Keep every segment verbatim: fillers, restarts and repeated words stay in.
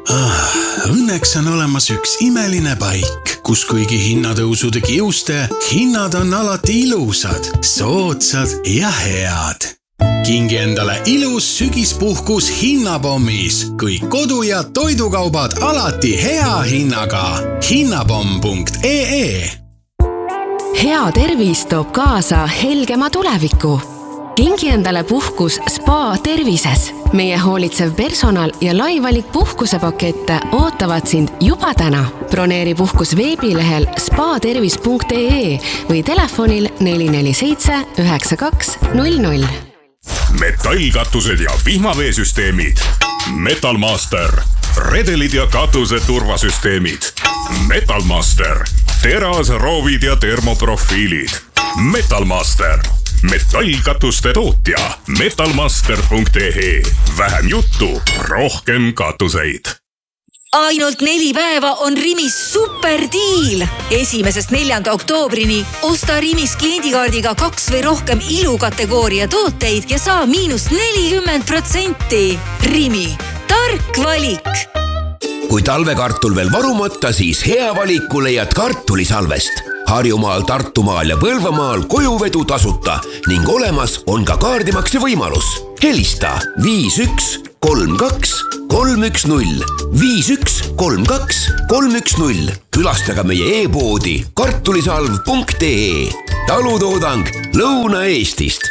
Ah, õnneks on olemas üks imeline paik, kus kuigi hinnatõusude kiuste, hinnad on alati ilusad, soodsad ja head. Kingi endale ilus sügispuhkus hinnapommis, kõik kodu- ja toidukaubad alati hea hinnaga. hinnapomm punkt ee. Hea tervis toob kaasa helgema tuleviku. Kingi endale puhkus Spa Tervises. Meie hoolitsev personal ja laivalik puhkusepakette ootavad sind juba täna. Broneeri puhkus veebilehel spa tervis punkt ee või telefonil neli neli seitse üheksa kaks null null. Metallkatused ja vihmaveesüsteemid. Metalmaster. Redelid ja katuse turvasüsteemid. Metalmaster. Teras, roovid ja termoprofiilid. Metalmaster. Metallkatuste tootja. metalmaster punkt ee. Vähem juttu, rohkem katuseid. Ainult neli päeva on Rimis superdiil. Esimesest neljanda oktoobrini osta Rimis kliendikaardiga kaks või rohkem ilukategooria tooteid ja saa miinus nelikümmend protsenti. Rimi, tark valik. Kui talvekartul veel varumata, siis hea valiku leiad kartulisalvest. Harjumaal, Tartumaal ja Põlvamaal kojuvedu tasuta ning olemas on ka kaardimakse võimalus. Helista viis üks kolm kaks kolm üks null, viis üks kolm kaks kolm üks null. Külastaga meie e-poodi kartulisalv punkt ee. Talutoodang Lõuna-Eestist.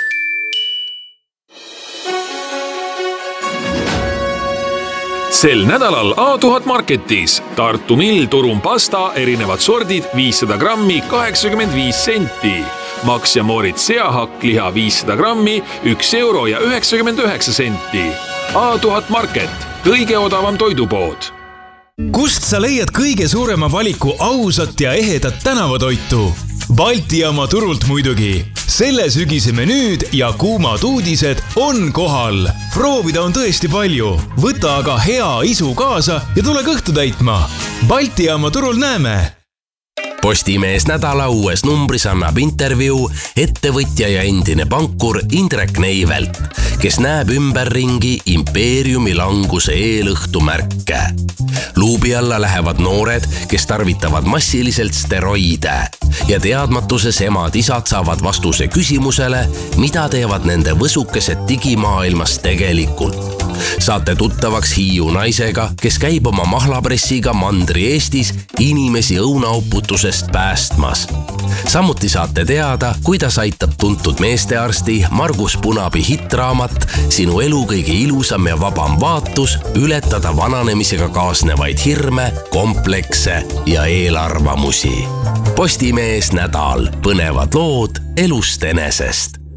Sel nädalal A tuhat Marketis Tartu Mill Turum pasta erinevad sordid viissada grammi kaheksakümmend viis senti. Max ja Moritz seahakk liha viissada grammi üks euro ja üheksakümmend üheksa senti. A tuhat Market, kõige odavam toidupood. Kust sa leiad kõige suurema valiku ausat ja ehedat tänavatoitu? Balti jaama turult muidugi. Selle sügise menüüd ja kuumad uudised on kohal. Proovida on tõesti palju. Võta aga hea isu kaasa ja tule kõhtu täitma. Balti jaama turul näeme. Postimees nädala uues numbris annab intervjuu ettevõtja ja endine pankur Indrek Neivelt, kes näeb ümberringi impeeriumi languse eelõhtu märke. Luubi alla lähevad noored, kes tarvitavad massiliselt steroide ja teadmatuses emad-isad saavad vastuse küsimusele, mida teevad nende võsukesed digimaailmas tegelikult. Saate tuttavaks Hiiu naisega, kes käib oma mahlapressiga mandri Eestis inimesi õunauputusest päästmas. Samuti saate teada, kuidas aitab tuntud meestearsti Margus Punabi hitraamat Sinu elu kõige ilusam ja vabam vaatus ületada vananemisega kaasnevaid hirme, komplekse ja eelarvamusi. Postimees nädal. Põnevad lood elust enesest.